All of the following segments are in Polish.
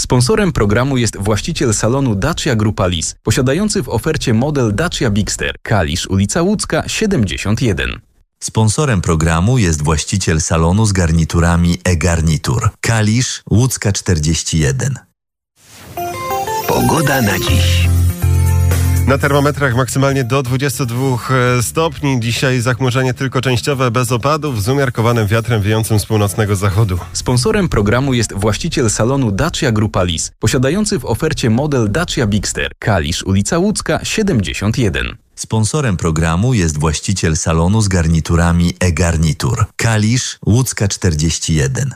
Sponsorem programu jest właściciel salonu Dacia Grupa Lis, posiadający w ofercie model Dacia Bigster, Kalisz, ulica Łódzka, 71. Sponsorem programu jest właściciel salonu z garniturami e-Garnitur, Kalisz, Łódzka 41. Pogoda na dziś. Na termometrach maksymalnie do 22 stopni. Dzisiaj zachmurzenie tylko częściowe, bez opadów, z umiarkowanym wiatrem wiejącym z północnego zachodu. Sponsorem programu jest właściciel salonu Dacia Grupa Lis, posiadający w ofercie model Dacia Bigster, Kalisz, ulica Łódzka, 71. Sponsorem programu jest właściciel salonu z garniturami e-Garnitur, Kalisz, Łódzka 41.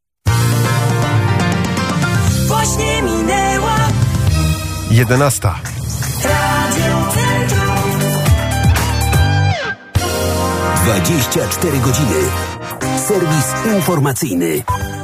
Właśnie minęła 11. 24 godziny. Serwis informacyjny.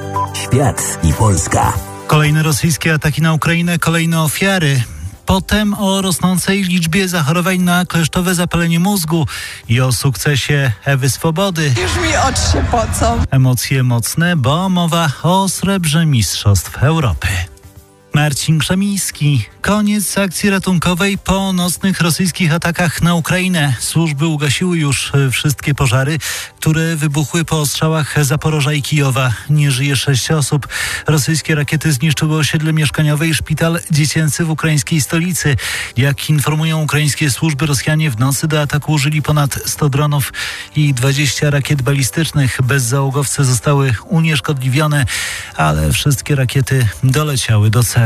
Świat i Polska. Kolejne rosyjskie ataki na Ukrainę, kolejne ofiary. Potem o rosnącej liczbie zachorowań na kleszczowe zapalenie mózgu i o sukcesie Ewy Swobody. Już mi oczy się pocą. Emocje mocne, bo mowa o srebrze Mistrzostw Europy. Marcin Krzemiński. Koniec akcji ratunkowej po nocnych rosyjskich atakach na Ukrainę. Służby ugasiły już wszystkie pożary, które wybuchły po ostrzałach Zaporoża i Kijowa. Nie żyje 6 osób. Rosyjskie rakiety zniszczyły osiedle mieszkaniowe i szpital dziecięcy w ukraińskiej stolicy. Jak informują ukraińskie służby, Rosjanie w nocy do ataku użyli ponad 100 dronów i 20 rakiet balistycznych. Bezzałogowce zostały unieszkodliwione, ale wszystkie rakiety doleciały do celu.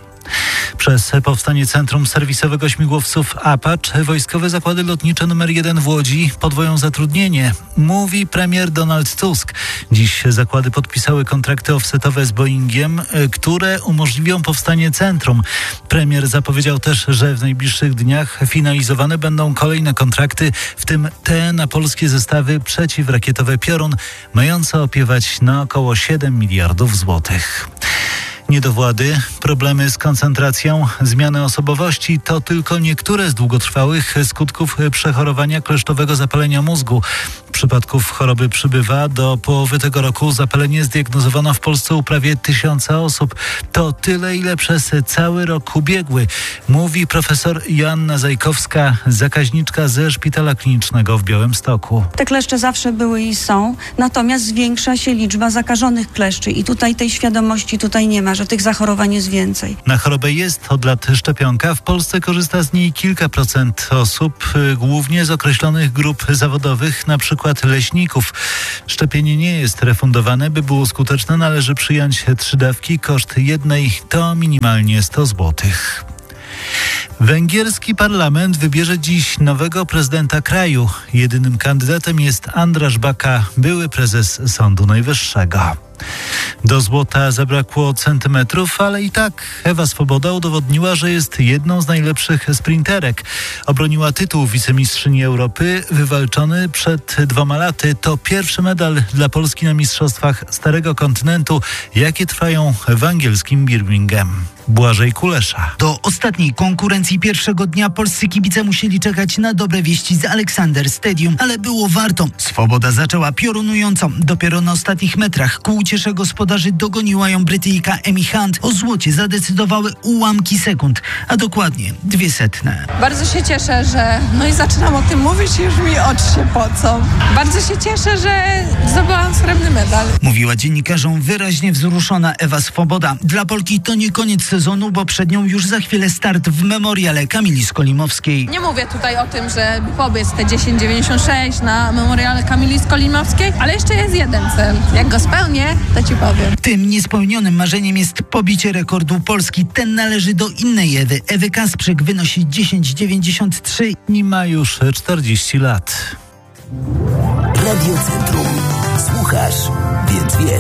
Przez powstanie Centrum Serwisowego Śmigłowców Apache wojskowe zakłady lotnicze nr 1 w Łodzi podwoją zatrudnienie, mówi premier Donald Tusk. Dziś zakłady podpisały kontrakty offsetowe z Boeingiem, które umożliwią powstanie centrum. Premier zapowiedział też, że w najbliższych dniach finalizowane będą kolejne kontrakty, w tym te na polskie zestawy przeciwrakietowe Piorun, mające opiewać na około 7 miliardów złotych. Niedowłady, problemy z koncentracją, zmiany osobowości to tylko niektóre z długotrwałych skutków przechorowania kleszczowego zapalenia mózgu. Przypadków choroby przybywa. Do połowy tego roku zapalenie zdiagnozowano w Polsce u prawie 1000 osób. To tyle, ile przez cały rok ubiegły, mówi profesor Joanna Zajkowska, zakaźniczka ze Szpitala Klinicznego w Białymstoku. Te kleszcze zawsze były i są, natomiast zwiększa się liczba zakażonych kleszczy i tutaj tej świadomości nie ma, że tych zachorowań jest więcej. Na chorobę jest od lat szczepionka. W Polsce korzysta z niej kilka procent osób, głównie z określonych grup zawodowych, na przykład leśników. Szczepienie nie jest refundowane. By było skuteczne, należy przyjąć 3 dawki. Koszt jednej to minimalnie 100 złotych. Węgierski parlament wybierze dziś nowego prezydenta kraju. Jedynym kandydatem jest András Baka, były prezes Sądu Najwyższego. Do złota zabrakło centymetrów, ale i tak Ewa Swoboda udowodniła, że jest jedną z najlepszych sprinterek. Obroniła tytuł wicemistrzyni Europy wywalczony przed 2 laty. To pierwszy medal dla Polski na mistrzostwach Starego Kontynentu, jakie trwają w angielskim Birmingham. Błażej Kulesza. Do ostatniej konkurencji pierwszego dnia polscy kibice musieli czekać na dobre wieści z Alexander Stadium, ale było warto. Swoboda zaczęła piorunująco. Dopiero na ostatnich metrach ku uciesze gospodarzy dogoniła ją Brytyjka Emi Hunt. O złocie zadecydowały ułamki sekund, a dokładnie 200. Bardzo się cieszę, że i zaczynam o tym mówić i już mi oczy się pocą. Bardzo się cieszę, że zdobyłam srebrny medal. Mówiła dziennikarzom wyraźnie wzruszona Ewa Swoboda. Dla Polki to nie koniec sezonu, bo przed nią już za chwilę start w memoriale Kamili Skolimowskiej. Nie mówię tutaj o tym, że pobiec te 10,96 na memoriale Kamili Skolimowskiej, ale jeszcze jest jeden cel. Jak go spełnię, to ci powiem. Tym niespełnionym marzeniem jest pobicie rekordu Polski. Ten należy do innej Ewy Kasprzyk, wynosi 10,93 i ma już 40 lat. Radio Centrum. Słuchasz, więc wiesz.